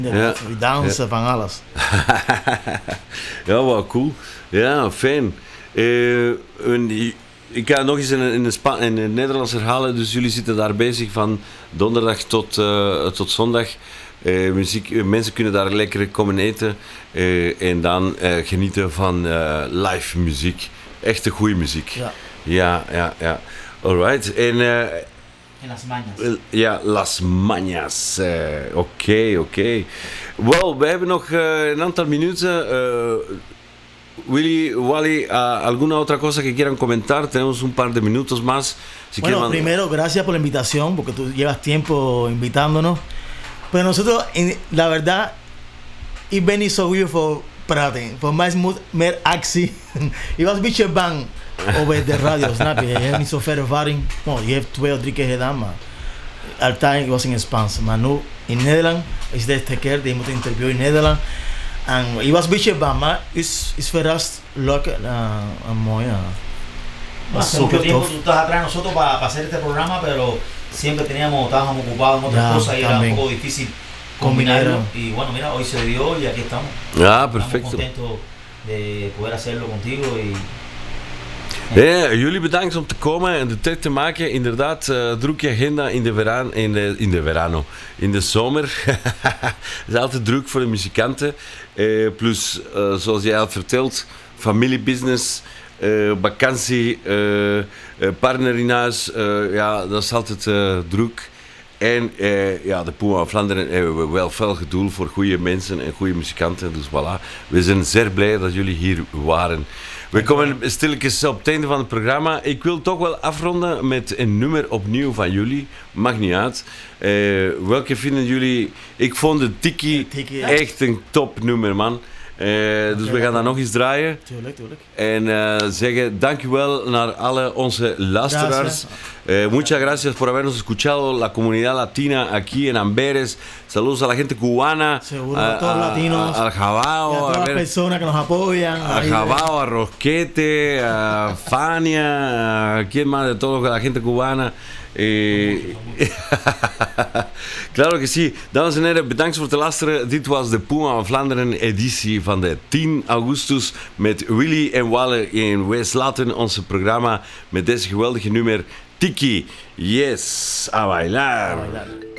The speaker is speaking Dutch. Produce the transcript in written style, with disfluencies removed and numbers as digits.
Ja. Dansen, van alles. Ja, wat cool. Ja, fijn. Ik ga nog eens in het Nederlands herhalen, dus jullie zitten daar bezig van donderdag tot zondag. Mensen kunnen daar lekker komen eten en dan genieten van live muziek. Echte goede muziek. Ja. Alright. En Las Mañas. ja, Las Mañas. Oké. Wel, we hebben nog een aantal minuten. Willy, Wally, ¿alguna otra cosa que quieran comentar? Tenemos un par de minutos más. Si Bueno, primero, gracias por la invitación, porque tú llevas tiempo invitándonos. Pero nosotros, la verdad, ik ben niet zo goed voor praten. Voor mij moet meer actie. Je was een beetje bang over de radio, snap je? Je hebt niet zoveel ervaring. Nou, je hebt 2 of 3 keer gedaan, maar altijd was in Spaans. Maar nu, in Nederland, is de eerste keer dat je moet interviewen in Nederland. En je was een beetje bang, maar is verrast leuk en mooi. Hace mucho tiempo tú estás atrás de nosotros para hacer este programa, pero siempre estábamos ocupados en otras cosas y era un poco difícil combinarlo. Y bueno, mira, hoy se dio y aquí estamos. Ja, perfect. Estamos contentos de poder hacerlo contigo. Jullie bedankt om te komen en de tijd te maken. Inderdaad, drukke agenda in de zomer. Het is altijd druk voor de muzikanten. Plus, zoals jij had verteld, familiebusiness, vakantie, partner in huis. Ja, dat is altijd druk. En de Puma van Vlaanderen hebben we wel veel gedoe voor goede mensen en goede muzikanten. Dus voilà, we zijn zeer blij dat jullie hier waren. We komen stilletjes op het einde van het programma. Ik wil toch wel afronden met een nummer opnieuw van jullie. Maakt niet uit. Welke vinden jullie? Ik vond de Tiki echt een topnummer, man. Dus we gaan dat nog eens draaien. Tuurlijk. En zeggen dankjewel naar alle onze luisteraars. Muchas gracias por habernos escuchado, la comunidad latina aquí en Amberes. Saludos a la gente cubana. Seguro a todos los latinos. Al Jabao. Y a todas las personas que nos apoyan. Al Jabao, a Rosquete, a Fania, a quién más de todos, la gente cubana. Claro que sí. Dames en heren, bedankt voor het luisteren. Dit was de Puma van Vlaanderen editie van de 10 augustus met Willy en Walle in Wij laten onze programma met deze geweldige nummer Tiki. Yes, a bailar.